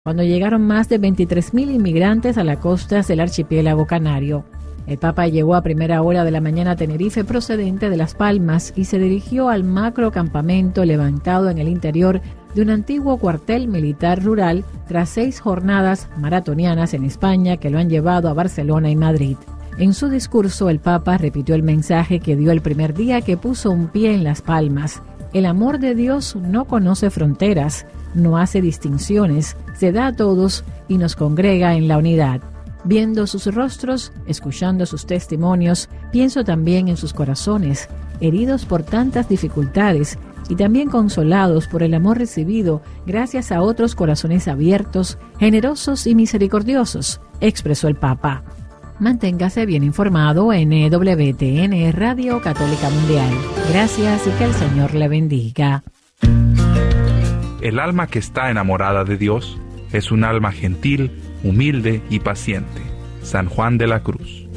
cuando llegaron más de 23.000 inmigrantes a las costas del archipiélago canario. El Papa llegó a primera hora de la mañana a Tenerife procedente de Las Palmas y se dirigió al macrocampamento levantado en el interior de un antiguo cuartel militar rural tras 6 jornadas maratonianas en España que lo han llevado a Barcelona y Madrid. En su discurso, el Papa repitió el mensaje que dio el primer día que puso un pie en Las Palmas. El amor de Dios no conoce fronteras, no hace distinciones, se da a todos y nos congrega en la unidad. Viendo sus rostros, escuchando sus testimonios, pienso también en sus corazones, heridos por tantas dificultades y también consolados por el amor recibido gracias a otros corazones abiertos, generosos y misericordiosos, expresó el Papa. Manténgase bien informado en EWTN Radio Católica Mundial. Gracias y que el Señor le bendiga. El alma que está enamorada de Dios es un alma gentil, humilde y paciente. San Juan de la Cruz.